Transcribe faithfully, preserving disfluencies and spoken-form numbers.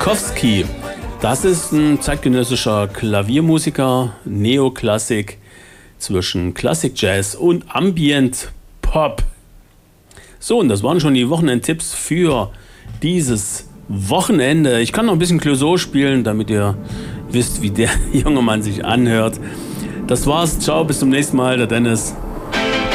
Tchaikovsky. Das ist ein zeitgenössischer Klaviermusiker, Neoklassik zwischen Klassik Jazz und Ambient Pop. So, und das waren schon die Wochenendtipps für dieses Wochenende. Ich kann noch ein bisschen Clouseau spielen, damit ihr wisst, wie der junge Mann sich anhört. Das war's. Ciao, bis zum nächsten Mal. Der Dennis.